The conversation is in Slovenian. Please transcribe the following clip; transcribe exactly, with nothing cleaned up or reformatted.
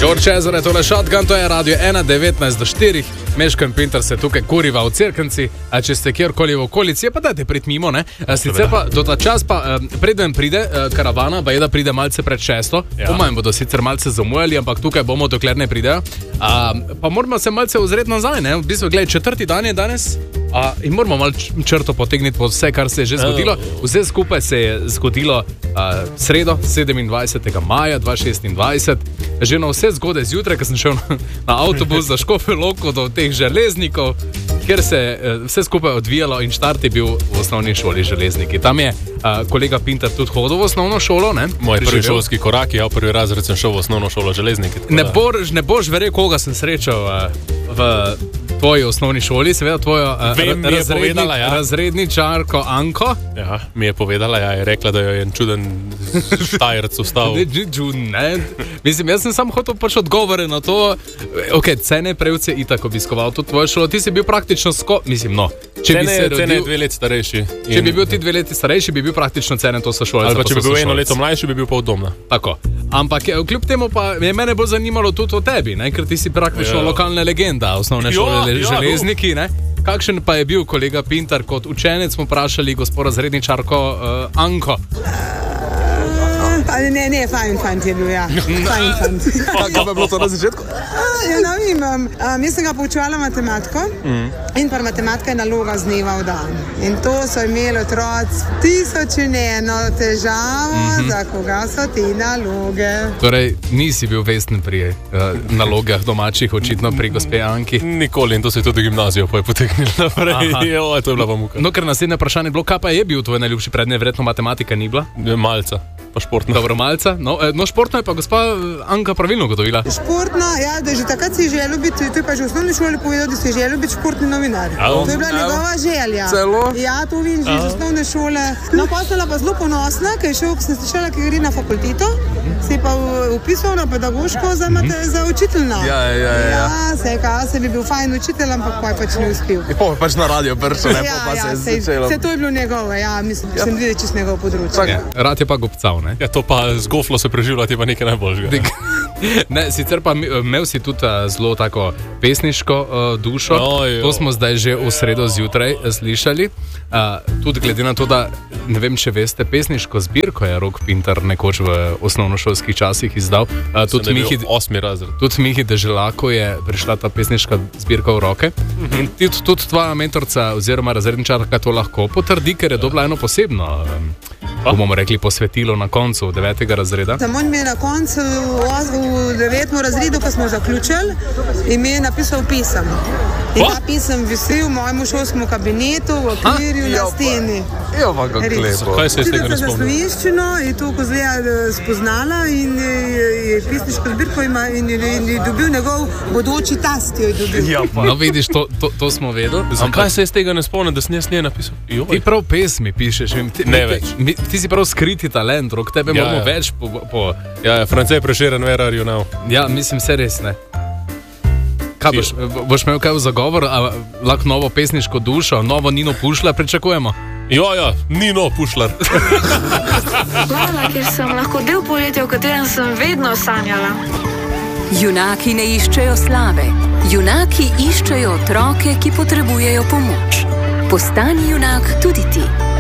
George Cezare, tole Shotgun, to je radio ena devetnajst do štiri. Meško in Pinter se tukaj kuriva v Cerknici, a če ste kjerkoli v okolici, pa dajte prid mimo, ne? Sicer pa do ta čas pa preden pride karavana, pa je da pride malce pred šesto, ja. Po manj bodo sicer malce zamujali, ampak tukaj bomo, dokler ne pridejo. A, pa moramo se malce ozreti nazaj, ne? V bistvu, gledaj, četrti dan je danes a, in moramo malo črto potegniti pod vse, kar se je že zgodilo. Vse skupaj se je zgodilo a, sredo, sedemindvajsetega maja dva tisoč šestindvajset. Že na vse zgodaj zjutraj, ko sem šel na, na avtobus za Škofjo Loko do teh železnikov, kjer se je vse skupaj odvijalo in štart je bil v osnovni šoli Železniki. Tam je a, kolega Pinter tudi hodil v osnovno šolo, ne? Moj prvi šolski korak, ja, v prvi razred sem šel v osnovno šolo Železniki. Ne, bož, ne boš verjel, koga sem srečal a, v tvoji osnovni šoli, seveda tvojo a, Vem, razredni, ja. razredničarko Anko. Ja, mi je povedala, ja, je rekla, da jo je en čuden štajerc vstal. Ne, čuden, ne. Mislim, jaz sem sam hotel pač odgovore na to. Ok, Cene Prevc je itak obiskoval to tvojo šolo, ti si bil praktično sko... Mislim, no. Če Cene, bi se rodil, Cene je dve leti starejši. In... Če bi bil ti dve leti starejši, bi bil praktično Cene to sošolec. Ali pa če bi bil eno leto mlajši, bi bil pa oddomna. Tako. Ampak kljub temu pa je mene bolj zanimalo tudi o tebi, ne? Ker ti si praktično ja. Lokalna legenda osnovne šole ja, Železniki, ne? Kakšen pa je bil kolega Pinter kot učenec, smo vprašali gospod razredničarko uh, Anko. Uh, ne, ne, fajn fant je bil, ja. Fajn fant. Kaj pa je bilo to na začetku? Uh, ja, ne vem, um, um, jaz sem ga poučevala matematiko mm. in pa matematika je naloga z dneva v dan. In to so imeli otroci tisoč in eno težavo, mm-hmm. za koga so te naloge. Torej, nisi bil vesten pri uh, nalogah domačih, očitno pri gospe Anki. Nikoli, in to se je tudi gimnazijo pa je potegnil naprej. Jo, to je bila pa muka. No, ker naslednje vprašanje je bilo, kaj pa je bil tvoj najljubši predmet, verjetno matematika ni bila? Malca. Pa športno. Dobro, malca. No, no, športno je pa gospa Anka pravilno ugotovila. Športno, ja, da že takrat si želel biti, to je pa že v osnovni šoli povedal, da si želel biti športni novinar. Alo. To je bila Alo. njegova želja. Celo? Ja, to vidim že iz osnovne šole. No, pa sem pa zelo ponosna, ker je šel, ko sem slišala, ki gre na fakulteto, se je pa upisal na pedagoško za, mate, za učiteljno. Ja, ja, ja. Ja, se je kao, se bi bil fajn učitelj, ampak pa je pač ne uspel. Je pa pač na radio pršel, ne, ja, pa ja, se je začelo. Se to je bilo njegovo, ja, mislim, ja. sem videl čist njegov področje. Ja, rad je pa gobcal, ne? Ja, to pa z goflo se preživljati pa nekaj najboljšega. Ne, sicer pa imel si tudi uh, zelo tako pesniško uh, dušo. Oj, to smo zdaj že v sredo zjutraj slišali. Uh, tudi glede na to, da ne vem, če veste, pesniško zbirko je Rok Pinter nekoč v osnovnošolskih časih izdal. Uh, tudi Mihi, osmi razred. Tudi Mihi Deželako je prišla ta pesniška zbirka v roke. Uh-huh. In tudi, tudi tvoja mentorca oziroma razredničarka to lahko potrdi, ker je dobila eno posebno, um, bomo rekli, posvetilo na koncu devetega razreda. Samo on mi je na koncu v devetem razredu, ko smo zaključili, in mi je napisal pisem. In ta pisem visi v mojem šolskem kabinetu, v okvirju na steni. Jo, pa kako lepo. Kaj se je s tega ne spomnil? Za slovenščino je to kozleja spoznala in je, je pisniško zbirko ima in je, in je dobil njegov bodoči tast, jo je dobil. Ja, pa. No, vidiš, to, to, to smo vedeli. Zakaj se je s tega ne spomnil, da sem jaz nje napisal? Joj. Ti prav pesmi pišeš. Ti, ne ti, več. Mi, ti si prav skriti talent, Rok, tebe ja, moramo ja. več po... po... Ja, France Prešeren, where are you now? Ja, mislim, se res ne. Kaj boš, boš imel kaj v zagovor, a lahko novo pesniško dušo, novo Nino Pušlar pričakujemo? Ja, ja, Nino Pušlar. Hvala, ker sem lahko del poletja, v katerem sem vedno sanjala. Junaki ne iščejo slave. Junaki iščejo otroke, ki potrebujejo pomoč. Postani junak tudi ti.